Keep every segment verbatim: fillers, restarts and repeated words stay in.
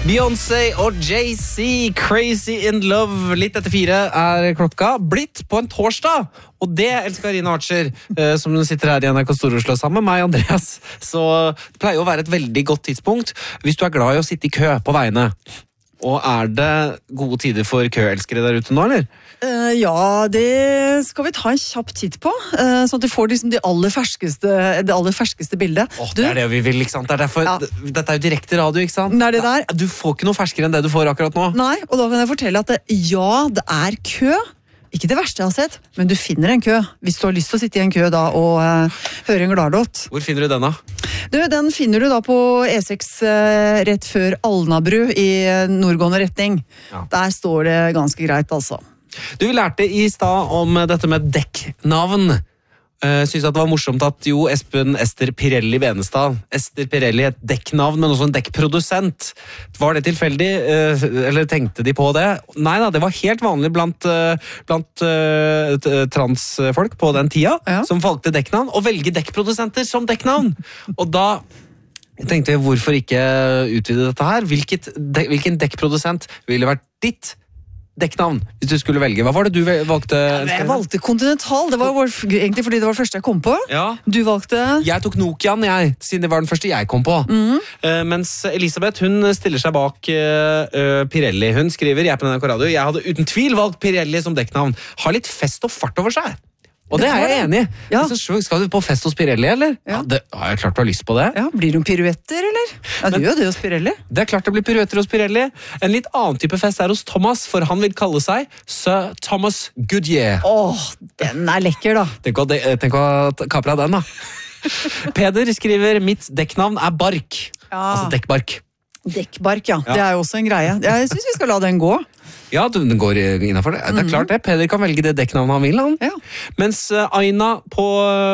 Beyoncé og Jay-Z, Crazy in Love. Litt etter fire er klokka blitt på en torsdag. Og det elsker Karina Archer, eh, som sitter her i N R K Stor-Oslo sammen med meg, Andreas. Så det pleier å være et veldig godt tidspunkt hvis du er glad i å sitte i kø på veiene. Og er det gode tider for køelskere der ute nå, eller? Uh, ja, det skal vi ta en kjapp titt på, uh, sånn at du får liksom de aller ferskeste, det aller ferskeste bildet. Åh, oh, det er det vi vil, ikke sant? Det er derfor, ja. Dette er jo direkte radio, ikke sant? Er det der? Du får ikke noe ferskere enn det du får akkurat nå. Nei, og da kan jeg fortelle at det, ja, det er kø. Ikke det verste jeg har sett, men du finner en kø. Hvis du har lyst til å sitte i en kø da og uh, høre en gladlåt. Hvor finner du den da? Du, den finner du da på E seks uh, rett før Alnabru i nordgående retning. Ja. Der står det ganske greit, altså. Du, vi lærte i stad om dette med dekknavn. Uh, synes at det var morsomt at jo Espen Ester Pirelli Venestad, Ester Pirelli et dekknavn, men også en dekkprodusent. Var det tilfeldig, uh, eller tenkte de på det? Nei da, det var helt vanlig blant, uh, blant uh, transfolk på den tida, ja. Som valgte dekknavn, og velge dekkprodusenter som dekknavn. Og da tenkte jeg, hvorfor ikke utvide dette her? Hvilket, de, hvilken dekkprodusent ville vært ditt dekknavn, hvis du skulle velge? Hva var det du valgte? Ja, jeg valgte Continental. Det var egentlig fordi det var det første jeg kom på. Ja. Du valgte? Jeg tok Nokian, jeg, siden det var den første jeg kom på. Mm. Uh, mens Elisabeth, hun stiller seg bak uh, Pirelli. Hun skriver, jeg på N R K Radio, jeg hadde uten tvil valgt Pirelli som dekknavn. Har litt fest og fart over seg. Og det, det er jeg enig i. Ja. Så skal du på fest hos Pirelli, eller? Ja. Ja, det har jeg klart du har lyst på det. Ja, blir det noen piruetter, eller? Ja, det gjør det hos Pirelli. Det er klart det blir piruetter hos Pirelli. En litt annen type fest er hos Thomas, for han vil kalle seg Sir Thomas Goodyear. Åh, den er lekker da. Tenk å, tenk å kapre av den da. Peder skriver, mitt dekknavn er Bark. Ja. Altså dekkbark. Dekkbark, ja. ja. Det er jo også en greie. Jeg synes vi skal la den gå. Ja, den går innenfor det. Det er klart det. Peder kan velge det dekknavnet han vil. Han. Ja. Mens uh, Aina på,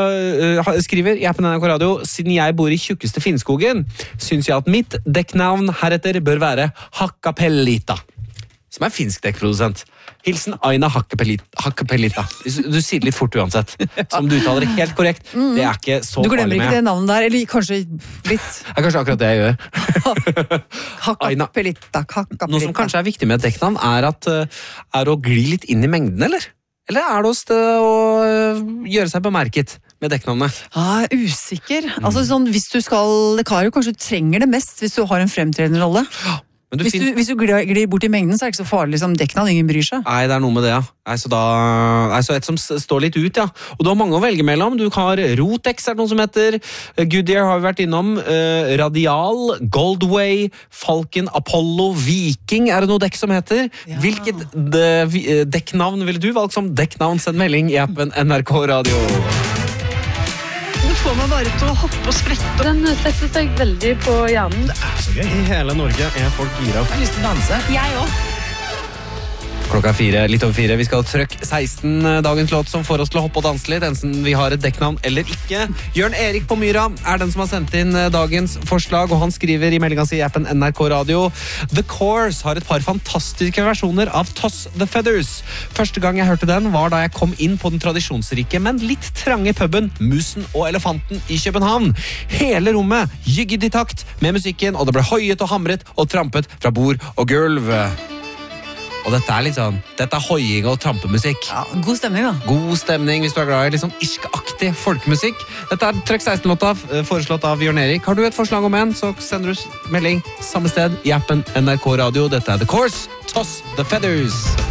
uh, skriver, jeg på N R K Radio, siden jeg bor i tjukkeste Finnskogen, synes jeg at mitt dekknavn heretter bør være Hakkapellita. Som er finsk dekkprodusent. Hilsen Aina Hakkapellita. Du sier litt fort uansett. Som du uttaler det helt korrekt. Mm. Det er ikke så farlig med. Du glemmer ikke det navnet der, eller kanskje litt. Det er kanskje akkurat det jeg gjør. Hakkapellita. Noe som kanskje er viktig med et dekknavn, er, at, er å gli litt inn i mengden, eller? Eller er det hos det å gjøre seg bemerket med dekknavnet? Ah, usikker. Mm. Altså, sånn, hvis du skal, Karo, kanskje du trenger det mest hvis du har en fremtredende rolle. Du hvis, du, hvis du glir, glir bort i mengden, så er det ikke så farlig liksom, dekknavn, ingen bryr seg. Nei, det er noe med det, ja. Nei, så da, nei, så et som står litt ut, ja. Og du har mange å velge mellom. Du har Rotex, er det noe som heter. Goodyear har vi vært innom. Uh, Radial, Goldway, Falcon, Apollo, Viking, er det noe dekk som heter? Ja. Hvilket de, dekknavn ville du valgt som dekknavn? Send melding i appen N R K Radio. Får meg bare til å hoppe og sprette. Den setter seg veldig på hjernen. Det er så gøy. I hele Norge er folk gira. Jeg har lyst til å danse. Jeg også. Klokka er fire, litt over fire. Vi skal trøkk seksten, dagens låt som får oss til å hoppe og danse litt, enten vi har et dekknavn eller ikke. Jørn Erik på Myra er den som har sendt inn dagens forslag, og han skriver i meldingen sin i appen N R K Radio. The Course har et par fantastiske versjoner av Toss the Feathers. Første gang jeg hørte den var da jeg kom inn på den tradisjonsrike, men litt trange puben Musen og Elefanten i København. Hele rommet jygget i takt med musikken, og det ble høyet og hamret og trampet fra bord og gulv. Og dette er litt sånn, dette er hoiing og trampemusikk. Ja, god stemning da. God stemning hvis du er glad i litt sånn irsk-aktig folkemusikk. Dette er Trøkk seksten-låta, foreslått av Jørn Erik. Har du et forslag om en, så sender du melding samme sted i appen N R K Radio. Dette er The Course, Toss the Feathers.